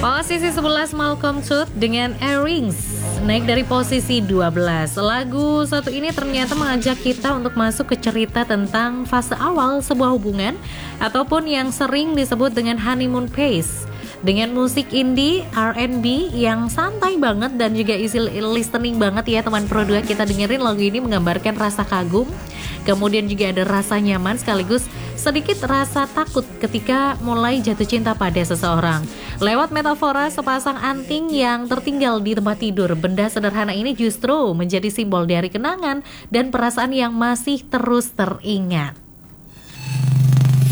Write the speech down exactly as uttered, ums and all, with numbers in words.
Posisi sebelas Malcolm Tooth dengan Earrings naik dari posisi dua belas. Lagu satu ini ternyata mengajak kita untuk masuk ke cerita tentang fase awal sebuah hubungan ataupun yang sering disebut dengan honeymoon phase. Dengan musik indie, R and B yang santai banget dan juga easy listening banget ya teman Pro dua. Kita dengerin lagu ini menggambarkan rasa kagum, kemudian juga ada rasa nyaman sekaligus sedikit rasa takut ketika mulai jatuh cinta pada seseorang. Lewat metafora sepasang anting yang tertinggal di tempat tidur, benda sederhana ini justru menjadi simbol dari kenangan dan perasaan yang masih terus teringat.